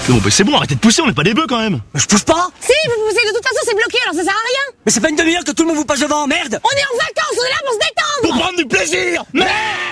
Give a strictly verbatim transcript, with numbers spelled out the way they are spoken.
Bon bah c'est bon, arrêtez de pousser, on n'est pas des bœufs quand même. Mais je pousse pas. Si, vous poussez, de toute façon c'est bloqué, alors ça sert à rien. Mais c'est pas une demi-heure que tout le monde vous passe devant, merde. On est en vacances, on est là pour se détendre. Pour prendre du plaisir. Merde.